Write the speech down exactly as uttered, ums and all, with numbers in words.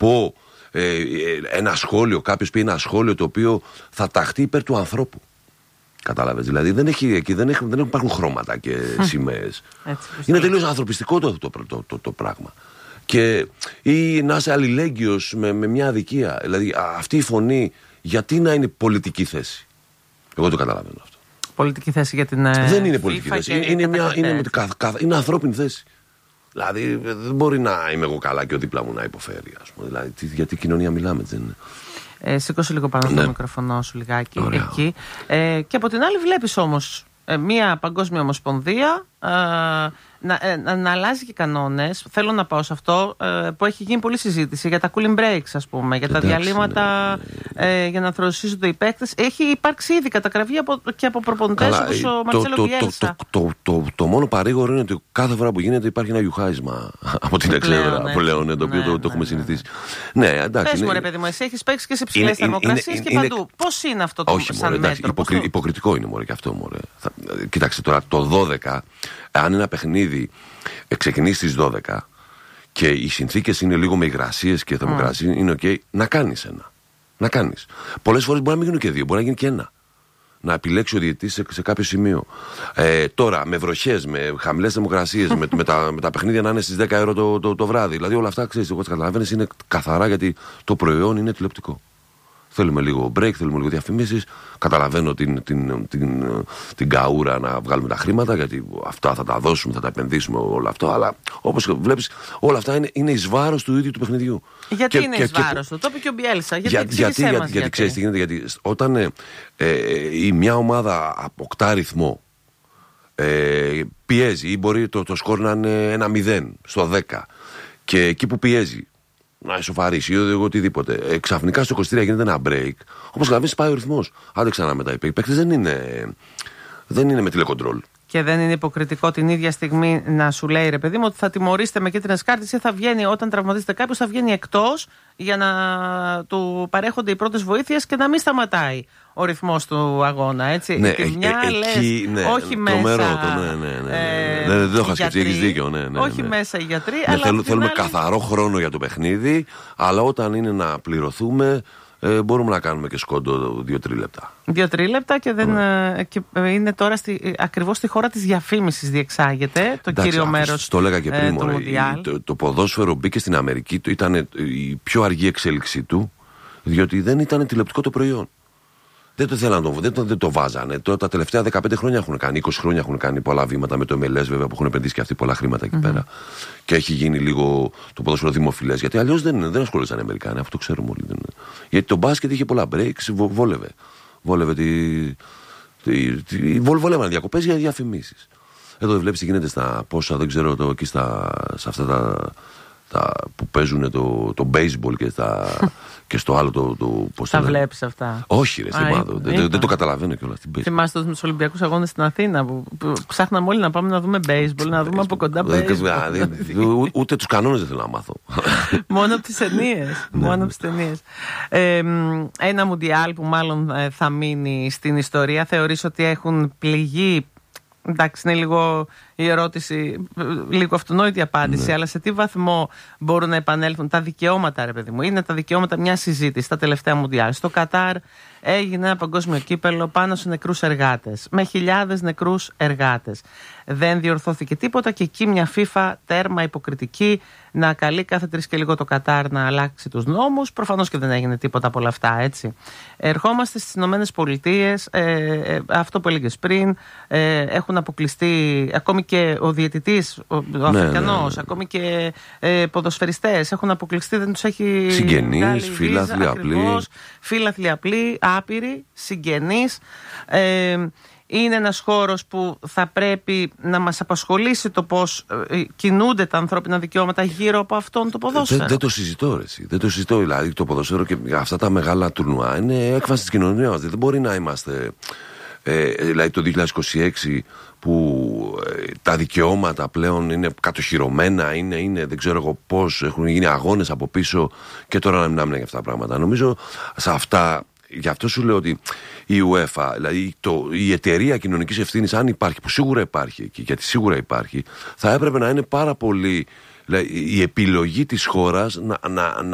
πω ε, ένα σχόλιο, κάποιος πει ένα σχόλιο το οποίο θα ταχθεί υπέρ του ανθρώπου. Κατάλαβες, δηλαδή δεν, έχει, εκεί δεν, έχει, δεν υπάρχουν χρώματα και σημαίες. Είναι τελείως ανθρωπιστικό το, το, το, το, το πράγμα. Και ή να είσαι αλληλέγγυος με, με μια αδικία. Δηλαδή αυτή η φωνή γιατί να είναι πολιτική θέση? Εγώ το καταλαβαίνω αυτό. Πολιτική θέση για την. Δεν είναι πολιτική θέση. Είναι, είναι, μια, είναι, κα, κα, είναι ανθρώπινη θέση. Δηλαδή δεν μπορεί να είμαι εγώ καλά και ο δίπλα μου να υποφέρει. Ας πούμε. Δηλαδή, γιατί κοινωνία μιλάμε, δεν είναι. Ε, σήκωσε λίγο πάνω ναι. το μικροφωνό σου λιγάκι. Ωραία. Εκεί. Ε, και από την άλλη βλέπεις όμως ε, μια παγκόσμια ομοσπονδία ε, να, ε, να, να αλλάζει και κανόνες. Θέλω να πάω σε αυτό ε, που έχει γίνει πολλή συζήτηση για τα cooling breaks, ας πούμε, για εντάξει, τα διαλύματα ναι, ναι. Ε, για να θροσίζονται οι παίκτες. Έχει υπάρξει ήδη καταγραφή από, και από προπονητές όπως ο Μαρτσέλο Μπιέλσα. Το, το, το, το, το μόνο παρήγορο είναι ότι κάθε φορά που γίνεται υπάρχει ένα γιουχάρισμα από την εξέδρα ναι, πλέον, ναι, το οποίο ναι, το, το, το έχουμε ναι, συνηθίσει. Ναι, εντάξει. Πες μου ρε παιδί μου, εσύ έχεις παίξει και σε ψηλές θερμοκρασίες και είναι, παντού. Πώς είναι αυτό το όχι, σαν μωρέ, μέτρο? Υποκρι, υποκριτικό είναι μωρέ και αυτό μωρέ. Θα, κοίταξε τώρα το δώδεκα, αν ένα παιχνίδι ξεκινήσει στις δώδεκα και οι συνθήκες είναι λίγο με υγρασίες και θερμοκρασίες, mm. είναι ok, να κάνεις ένα. Να κάνεις. Πολλές φορές μπορεί να μην γίνουν και δύο, μπορεί να γίνει και ένα. Να επιλέξει ο διαιτητής σε, σε κάποιο σημείο. Ε, τώρα, με βροχές, με χαμηλές θερμοκρασίες, με, με, τα, με τα παιχνίδια να είναι στις δέκα ευρώ το, το, το βράδυ. Δηλαδή όλα αυτά, ξέρεις, εγώ τις καταλαβαίνεις, είναι καθαρά γιατί το προϊόν είναι τηλεοπτικό. Θέλουμε λίγο break, θέλουμε λίγο διαφημίσεις. Καταλαβαίνω την, την, την, την καούρα να βγάλουμε τα χρήματα, γιατί αυτά θα τα δώσουμε, θα τα επενδύσουμε, όλο αυτό. Αλλά όπως βλέπεις, όλα αυτά είναι, είναι εις βάρος του ίδιου του παιχνιδιού. Γιατί και, είναι εις βάρος του? Το είπε και ο Μπιέλσα. Γιατί, για, γιατί, γιατί, γιατί, γιατί ξέρεις τι γίνεται, γιατί όταν ε, ε, η μια ομάδα αποκτά ρυθμό, ε, πιέζει, ή μπορεί το, το σκορ να είναι ένα μηδέν στο δέκα, και εκεί που πιέζει να ισοφαρίσει ή οτιδήποτε. Ε, ξαφνικά στο είκοσι τρία γίνεται ένα break. Όπως καταλαβαίνεις, πάει ο ρυθμός. Άντε ξανά μετά. Οι παίκτες δεν είναι, δεν είναι με τηλεκοντρόλ. Και δεν είναι υποκριτικό την ίδια στιγμή να σου λέει ρε παιδί μου ότι θα τιμωρήσετε με κίτρινες κάρτες ή θα βγαίνει όταν τραυματίζεται κάποιος, θα βγαίνει εκτός για να του παρέχονται οι πρώτες βοήθειες και να μην σταματάει ο ρυθμός του αγώνα, έτσι. Ναι, ε, μια, ε, λες, εκεί, ναι, όχι μέσα. Τρομερό το, ναι, ναι, ναι, ναι. Ε, δεν το είχα σκεφτεί, έχεις δίκιο. Ναι, ναι, όχι ναι. μέσα οι γιατροί, ναι, αλλά. Θέλ, θέλουμε άλλη... καθαρό χρόνο για το παιχνίδι, αλλά όταν είναι να πληρωθούμε. Ε, μπορούμε να κάνουμε και σκόντο δύο τρία λεπτά. δύο τρία λεπτά και, δεν, yeah. και είναι τώρα στη, ακριβώς στη χώρα της διαφήμισης διεξάγεται το εντάξει, κύριο μέρος. Το έλεγα και πριν. Ε, το, μωρέ, το, το ποδόσφαιρο μπήκε στην Αμερική, το, ήταν η πιο αργή εξέλιξή του, διότι δεν ήταν τηλεοπτικό το προϊόν. Δεν το θέλαν, δεν το, δεν το βάζανε. Τώρα τα τελευταία δεκαπέντε χρόνια έχουν κάνει, είκοσι χρόνια έχουν κάνει πολλά βήματα με το εμ ελ ες βέβαια που έχουν επενδύσει και αυτοί πολλά χρήματα εκεί mm-hmm. πέρα. Και έχει γίνει λίγο το ποδόσφαιρο δημοφιλές. Γιατί αλλιώς δεν, δεν ασχολούσαν οι Αμερικάνοι, αυτό το ξέρουμε όλοι. Δεν. Γιατί το μπάσκετ είχε πολλά breaks, βο, βόλευε. Βόλευε τη. τη, τη βόλευαν διακοπές για διαφημίσεις. Εδώ βλέπεις τι γίνεται στα πόσα, δεν ξέρω, το, εκεί στα, σε αυτά τα. Τα, που παίζουν το, το baseball και, στα, και στο άλλο το. το πώς τα βλέπεις αυτά? Όχι, ρε, θυμάμαι. Δεν, δεν το καταλαβαίνω κιόλας. Θυμάστε τους Ολυμπιακούς Αγώνες στην Αθήνα που, που ψάχναμε όλοι να πάμε να δούμε baseball, να δούμε από κοντά baseball. Ούτε τους κανόνες δεν θέλω να μάθω. Μόνο από τις ταινίες. Μόνο από τις ταινίες. Ε, ένα μουντιάλ που μάλλον θα μείνει στην ιστορία. Θεωρείς ότι έχουν πληγεί? Εντάξει, είναι λίγο η ερώτηση, λίγο αυτονόητη απάντηση, ναι. αλλά σε τι βαθμό μπορούν να επανέλθουν τα δικαιώματα, ρε παιδί μου? Είναι τα δικαιώματα μια συζήτηση τα τελευταία μουντιάλ. Στο Κατάρ έγινε ένα παγκόσμιο κύπελο πάνω σε νεκρούς εργάτες, με χιλιάδες νεκρούς εργάτες. Δεν διορθώθηκε τίποτα και εκεί μια FIFA τέρμα υποκριτική να καλεί κάθε τρεις και λίγο το Κατάρ να αλλάξει τους νόμους. Προφανώς και δεν έγινε τίποτα από όλα αυτά, έτσι. Ερχόμαστε στις Ηνωμένες Πολιτείες, ε, ε, αυτό που έλεγες πριν, ε, έχουν αποκλειστεί ακόμη και ο διαιτητής, ο, ο ναι, Αφρικανός, ναι, ναι. ακόμη και ε, ποδοσφαιριστές έχουν αποκλειστεί, δεν τους έχει συγγενείς, φίλαθλοι απλοί. Φίλαθλοι απλοί, άπειροι, συγγενείς. Ε, είναι ένας χώρος που θα πρέπει να μας απασχολήσει το πώς ε, κινούνται τα ανθρώπινα δικαιώματα γύρω από αυτόν το ποδόσφαιρο. Δεν, δεν το συζητώ, ρε, δεν το συζητώ. Δηλαδή το ποδόσφαιρο και αυτά τα μεγάλα τουρνουά είναι έκφραση της κοινωνίας. Δεν μπορεί να είμαστε. Ε, δηλαδή το δύο χιλιάδες είκοσι έξι που ε, τα δικαιώματα πλέον είναι κατοχυρωμένα, είναι, είναι δεν ξέρω εγώ πώς, έχουν γίνει αγώνες από πίσω και τώρα να μιλάμε για αυτά τα πράγματα. Νομίζω σε αυτά, γι' αυτό σου λέω ότι η UEFA, δηλαδή το, η εταιρεία κοινωνικής ευθύνης, αν υπάρχει, που σίγουρα υπάρχει εκεί, γιατί σίγουρα υπάρχει, θα έπρεπε να είναι πάρα πολύ, δηλαδή, η επιλογή της χώρας να, να,